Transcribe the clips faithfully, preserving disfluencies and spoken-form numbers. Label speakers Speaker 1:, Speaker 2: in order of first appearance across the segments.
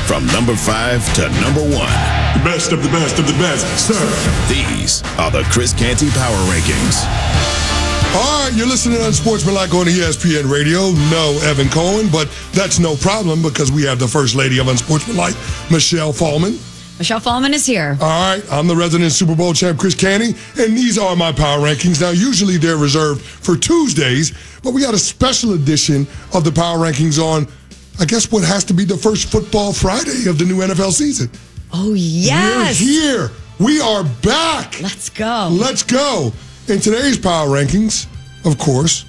Speaker 1: from number five to number one.
Speaker 2: The best of the best of the best, sir.
Speaker 1: These are the Chris Canty Power Rankings.
Speaker 3: All right, you're listening to Unsportsmanlike on E S P N Radio. No Evan Cohen, but that's no problem because we have the First Lady of Unsportsmanlike, Michelle Fallman.
Speaker 4: Michelle Fallman is here.
Speaker 3: All right, I'm the resident Super Bowl champ, Chris Canty, and these are my power rankings. Now, usually they're reserved for Tuesdays, but we got a special edition of the power rankings on, I guess, what has to be the first football Friday of the new N F L season.
Speaker 4: Oh, yes.
Speaker 3: We're here. We are back.
Speaker 4: Let's go.
Speaker 3: Let's go. In today's power rankings, of course,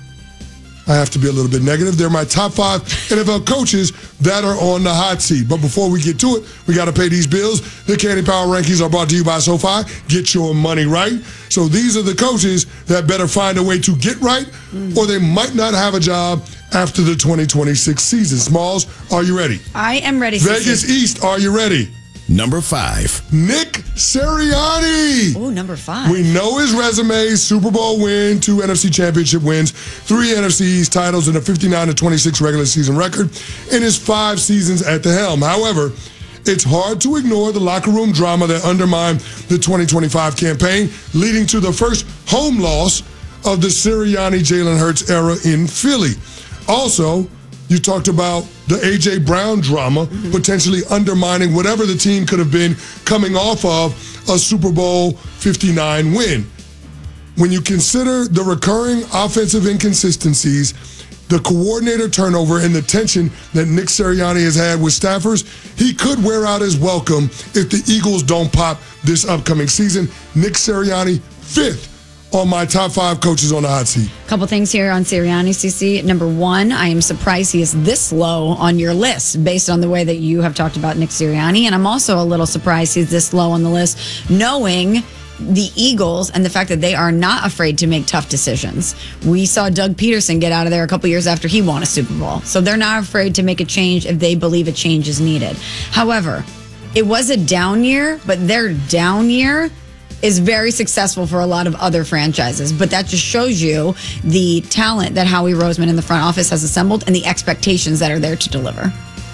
Speaker 3: I have to be a little bit negative. They're my top five N F L coaches that are on the hot seat. But before we get to it, we got to pay these bills. The Canty Power Rankings are brought to you by SoFi. Get your money right. So these are the coaches that better find a way to get right, or they might not have a job after the twenty twenty-six season. Smalls, are you ready?
Speaker 4: I am ready.
Speaker 3: Vegas
Speaker 4: Sissy.
Speaker 3: East, are you ready?
Speaker 1: Number five.
Speaker 3: Nick Sirianni.
Speaker 4: Oh, number five.
Speaker 3: We know his resume: Super Bowl win, two N F C Championship wins, three N F C East titles, and a fifty-nine to twenty-six regular season record in his five seasons at the helm. However, it's hard to ignore the locker room drama that undermined the twenty twenty-five campaign, leading to the first home loss of the Sirianni-Jalen Hurts era in Philly. Also, you talked about the A J. Brown drama, mm-hmm. potentially undermining whatever the team could have been coming off of a Super Bowl fifty-nine win. When you consider the recurring offensive inconsistencies, the coordinator turnover, and the tension that Nick Sirianni has had with staffers, he could wear out his welcome if the Eagles don't pop this upcoming season. Nick Sirianni, fifth on my top five coaches on the hot seat.
Speaker 4: Couple things here on Sirianni, C C. Number one, I am surprised he is this low on your list based on the way that you have talked about Nick Sirianni. And I'm also a little surprised he's this low on the list, knowing the Eagles and the fact that they are not afraid to make tough decisions. We saw Doug Peterson get out of there a couple years after he won a Super Bowl. So they're not afraid to make a change if they believe a change is needed. However, it was a down year, but their down year is very successful for a lot of other franchises. But that just shows you the talent that Howie Roseman in the front office has assembled and the expectations that are there to deliver.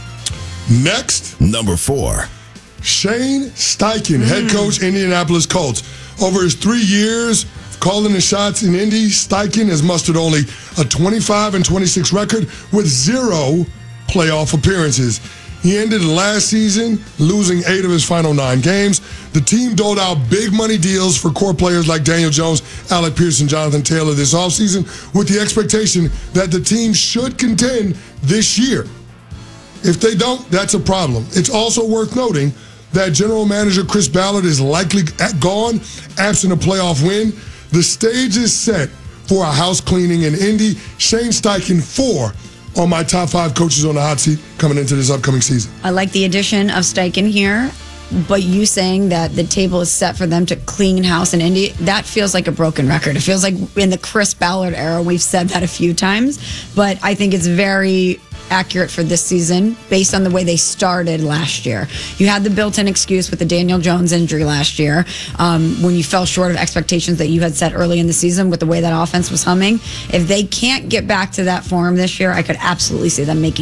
Speaker 3: Next,
Speaker 1: number four.
Speaker 3: Shane Steichen, mm. head coach, Indianapolis Colts. Over his three years calling the shots in Indy, Steichen has mustered only a twenty-five and twenty-six record with zero playoff appearances. He ended last season losing eight of his final nine games. The team doled out big money deals for core players like Daniel Jones, Alec Pierce, and Jonathan Taylor this offseason with the expectation that the team should contend this year. If they don't, that's a problem. It's also worth noting that general manager Chris Ballard is likely gone, absent a playoff win. The stage is set for a house cleaning in Indy. Shane Steichen, four on my top five coaches on the hot seat coming into this upcoming season.
Speaker 4: I like the addition of Steichen here, but you saying that the table is set for them to clean house in Indy, that feels like a broken record. It feels like in the Chris Ballard era, we've said that a few times, but I think it's very accurate for this season based on the way they started last year. You had the built-in excuse with the Daniel Jones injury last year um, when you fell short of expectations that you had set early in the season with the way that offense was humming. If they can't get back to that form this year, I could absolutely see them making